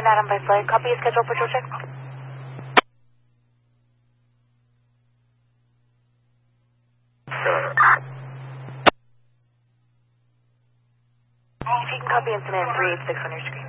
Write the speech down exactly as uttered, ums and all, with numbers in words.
ten Adam by flight. Copy is scheduled for check. If you can copy incident three eight six on your screen.